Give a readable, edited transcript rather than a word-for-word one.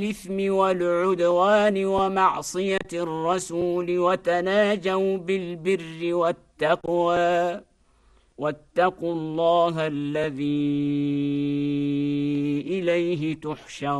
الإثم والعدوان ومعصية الرسول وتناجوا بالبر والتقوى واتقوا الله الذي إليه تحشرون